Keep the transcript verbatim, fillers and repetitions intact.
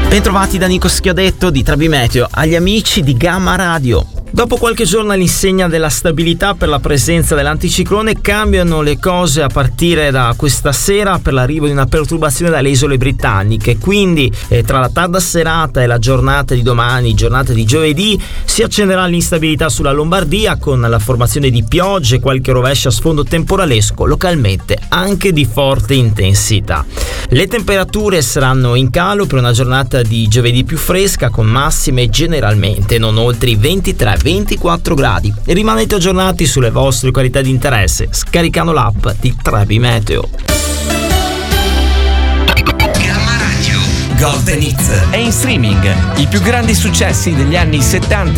Bentrovati da Nico Schiodetto di Trebi Meteo, agli amici di Gamma Radio. Dopo qualche giorno all'insegna della stabilità per la presenza dell'anticiclone, cambiano le cose a partire da questa sera per l'arrivo di una perturbazione dalle isole britanniche. Quindi eh, tra la tarda serata e la giornata di domani, giornata di giovedì, si accenderà l'instabilità sulla Lombardia con la formazione di piogge e qualche rovescio a sfondo temporalesco, localmente anche di forte intensità. Le temperature saranno in calo per una giornata di giovedì più fresca, con massime generalmente non oltre i ventitré ventiquattro gradi. E rimanete aggiornati sulle vostre località di interesse scaricando l'app di Trebi Meteo. Gamma Radio Golden Hits è in streaming. I più grandi successi degli anni settanta